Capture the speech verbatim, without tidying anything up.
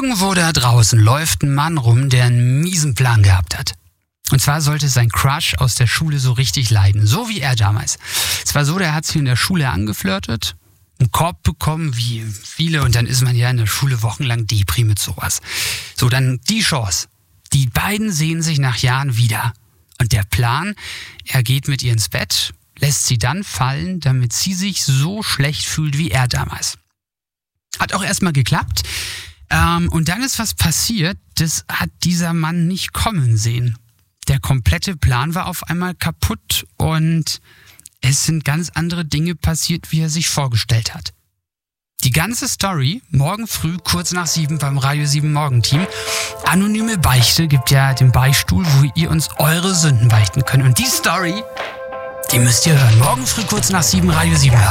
Irgendwo da draußen läuft ein Mann rum, der einen miesen Plan gehabt hat. Und zwar sollte sein Crush aus der Schule so richtig leiden, so wie er damals. Es war so, der hat sie in der Schule angeflirtet, einen Korb bekommen, wie viele, und dann ist man ja in der Schule wochenlang Depri mit sowas. So, dann die Chance. Die beiden sehen sich nach Jahren wieder. Und der Plan, er geht mit ihr ins Bett, lässt sie dann fallen, damit sie sich so schlecht fühlt wie er damals. Hat auch erstmal geklappt. Ähm, und dann ist was passiert, das hat dieser Mann nicht kommen sehen. Der komplette Plan war auf einmal kaputt und es sind ganz andere Dinge passiert, wie er sich vorgestellt hat. Die ganze Story morgen früh, kurz nach sieben beim Radio sieben Morgenteam. Anonyme Beichte gibt ja den Beichtstuhl, wo ihr uns eure Sünden beichten könnt. Und die Story, die müsst ihr hören. Morgen früh, kurz nach sieben, Radio sieben.